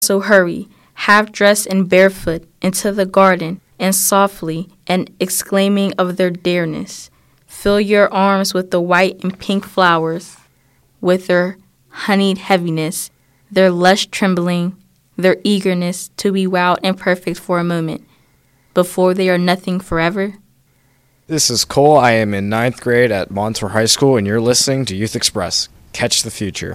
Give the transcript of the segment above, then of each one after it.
So hurry, half dressed and barefoot, into the garden, and softly, and exclaiming of their dearness, fill your arms with the white and pink flowers, with their honeyed heaviness, their lush trembling, their eagerness to be wild and perfect for a moment, before they are nothing forever. This is Cole. I am in 9th grade at Montour High School, and you're listening to Youth Express. Catch the future.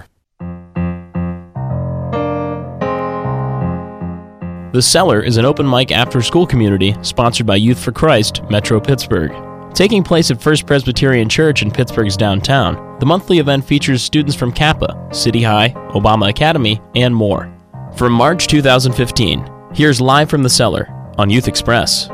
The Cellar is an open mic after-school community sponsored by Youth for Christ, Metro Pittsburgh. Taking place at First Presbyterian Church in Pittsburgh's downtown, the monthly event features students from Kappa, City High, Obama Academy, and more. From March 2015, here's Live from the Cellar on Youth Express.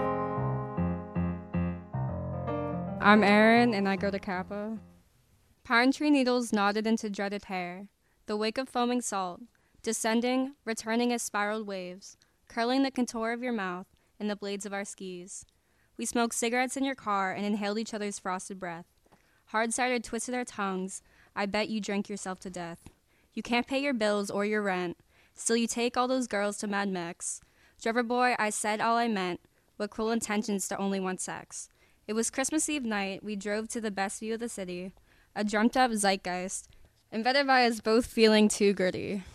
I'm Erin, and I go to Kappa. Pine tree needles knotted into dreaded hair, the wake of foaming salt, descending, returning as spiraled waves, curling the contour of your mouth and the blades of our skis. We smoked cigarettes in your car and inhaled each other's frosted breath. Hard cider twisted our tongues. I bet you drank yourself to death. You can't pay your bills or your rent. Still you take all those girls to Mad Mex. Driver boy, I said all I meant, with cruel intentions to only want sex. It was Christmas Eve night. We drove to the best view of the city, a dreamt-up zeitgeist, invented by us both feeling too gritty.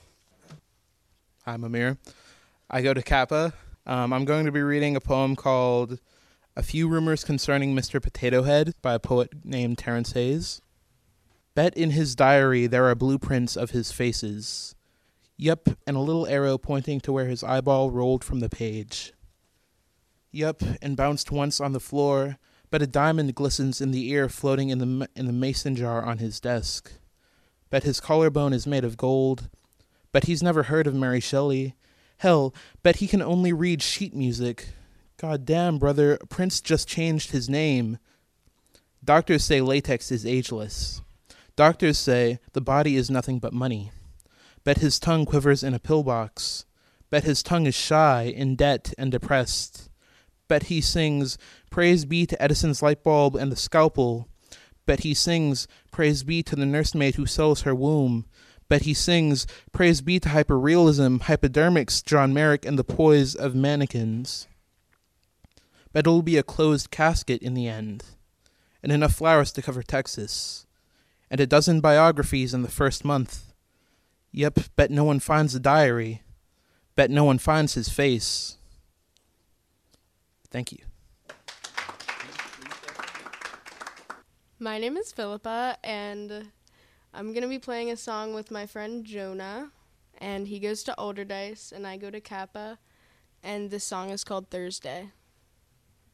I'm Amir. I go to Kappa. I'm going to be reading a poem called A Few Rumors Concerning Mr. Potato Head by a poet named Terrence Hayes. Bet in his diary there are blueprints of his faces. Yup, and a little arrow pointing to where his eyeball rolled from the page. Yup, and bounced once on the floor, but a diamond glistens in the ear floating in the mason jar on his desk. Bet his collarbone is made of gold. Bet he's never heard of Mary Shelley. Hell, bet he can only read sheet music. God damn, brother, Prince just changed his name. Doctors say latex is ageless. Doctors say the body is nothing but money. Bet his tongue quivers in a pillbox. Bet his tongue is shy, in debt, and depressed. Bet he sings, praise be to Edison's light bulb and the scalpel. Bet he sings, praise be to the nursemaid who sells her womb. Bet he sings, praise be to hyperrealism, hypodermics, John Merrick, and the poise of mannequins. Bet it'll be a closed casket in the end, and enough flowers to cover Texas, and a dozen biographies in the first month. Yep, bet no one finds the diary. Bet no one finds his face. Thank you. My name is Philippa, and I'm going to be playing a song with my friend Jonah, and he goes to Olderdice, and I go to Kappa, and this song is called Thursday.